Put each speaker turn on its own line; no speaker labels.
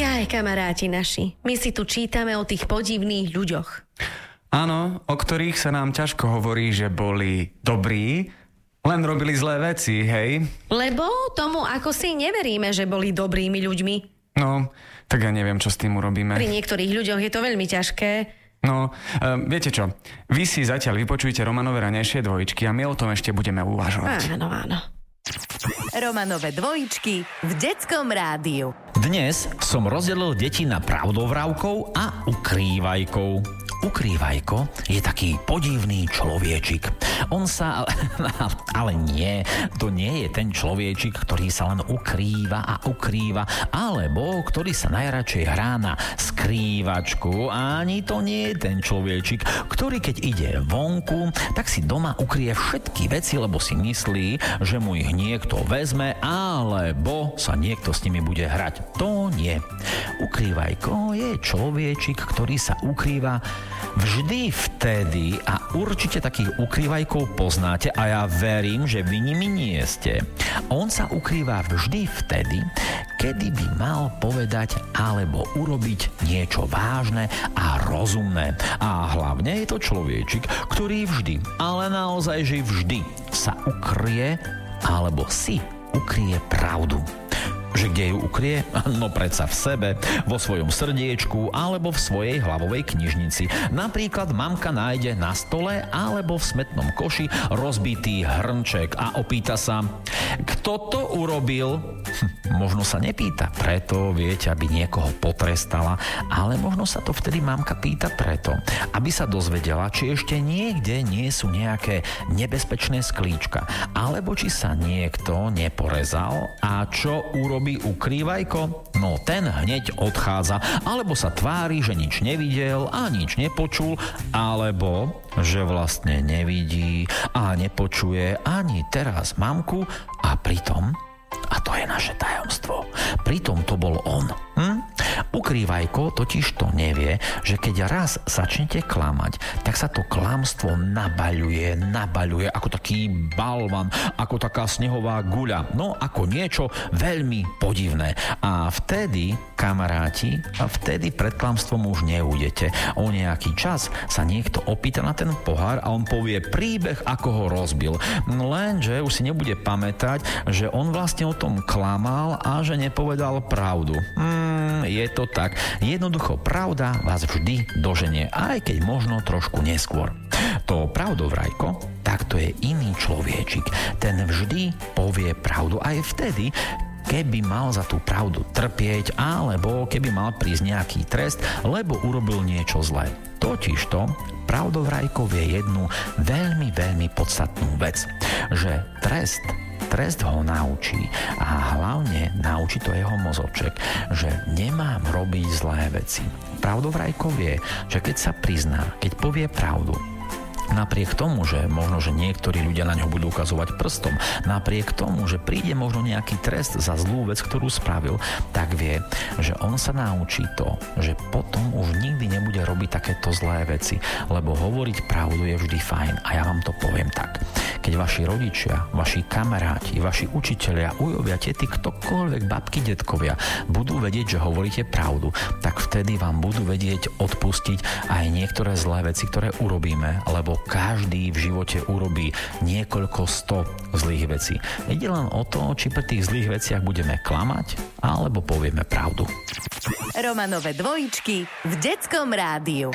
Jaj, kamaráti naši, my si tu čítame o tých podivných ľuďoch.
Áno, o ktorých sa nám ťažko hovorí, že boli dobrí, len robili zlé veci, hej?
Lebo tomu ako si neveríme, že boli dobrými ľuďmi.
No, tak ja neviem, čo s tým urobíme.
Pri niektorých ľuďoch je to veľmi ťažké.
No, viete čo, vy si zatiaľ vypočujte Romanové ranejšie dvojičky a my o tom ešte budeme uvažovať.
Áno, áno.
Romanové dvojičky v Detskom rádiu.
Dnes som rozdelil deti na pravdovravkov a ukrývajkov. Ukrývajko je taký podivný človečik. On sa... Ale nie, to nie je ten človečik, ktorý sa len ukrýva a ukrýva, alebo ktorý sa najradšej hrá na skrývačku. Ani to nie je ten človečik, ktorý keď ide vonku, tak si doma ukrie všetky veci, lebo si myslí, že mu ich niekto vezme, alebo sa niekto s nimi bude hrať. To nie. Ukrývajko je človečik, ktorý sa ukrýva vždy vtedy a určite takých ukrývajkov poznáte a ja verím, že vy nimi nie ste. On sa ukrýva vždy vtedy, kedy by mal povedať alebo urobiť niečo vážne a rozumné. A hlavne je to človečik, ktorý vždy, ale naozaj že vždy sa ukrie alebo si ukrie pravdu. Že kde ju ukrie? No predsa v sebe, vo svojom srdiečku alebo v svojej hlavovej knižnici. Napríklad mamka nájde na stole alebo v smetnom koši rozbitý hrnček a opýta sa, kto to urobil? Možno sa nepýta preto, viete, aby niekoho potrestala, ale možno sa to vtedy mamka pýta preto, aby sa dozvedela, či ešte niekde nie sú nejaké nebezpečné sklíčka, alebo či sa niekto neporezal a čo urobí ukrývajko? No ten hneď odchádza, alebo sa tvári, že nič nevidel a nič nepočul, alebo že vlastne nevidí a nepočuje ani teraz mamku a pritom, a to je naše tajomstvo, pritom to bol on. Ukrývajko totiž to nevie, že keď raz začnete klamať, tak sa to klamstvo nabaľuje ako taký balvan, ako taká snehová guľa, no ako niečo veľmi podivné. A vtedy, kamaráti, pred klamstvom už neújdete. O nejaký čas sa niekto opýta na ten pohár a on povie príbeh, ako ho rozbil. Lenže už si nebude pamätať, že on vlastne o tom klamal a že nepovedal pravdu. Je to tak. Jednoducho pravda vás vždy doženie, aj keď možno trošku neskôr. To pravdovrajko, tak to je iný človečik. Ten vždy povie pravdu aj vtedy, keby mal za tú pravdu trpieť, alebo keby mal prísť nejaký trest, lebo urobil niečo zlé. Totižto pravdovrajko vie jednu veľmi, veľmi podstatnú vec, že trest ho naučí a hlavne naučí to jeho mozoček, že nemám robiť zlé veci. Pravdovrajko vie, že keď sa prizná, keď povie pravdu, napriek tomu, že možno, že niektorí ľudia na ňo budú ukazovať prstom, napriek tomu, že príde možno nejaký trest za zlú vec, ktorú spravil, tak vie, že on sa naučí to, že potom už nikdy nebude robiť takéto zlé veci, lebo hovoriť pravdu je vždy fajn. A ja vám to poviem tak. Keď vaši rodičia, vaši kamaráti, vaši učitelia, ujovia, tety, ktokoľvek, babky, detkovia budú vedieť, že hovoríte pravdu, tak vtedy vám budú vedieť odpustiť aj niektoré zlé veci, ktoré urobíme, lebo každý v živote urobí niekoľko 100 zlých vecí. Ide len o to, či pri tých zlých veciach budeme klamať, alebo povieme pravdu.
Romanové dvojičky v Detskom rádiu.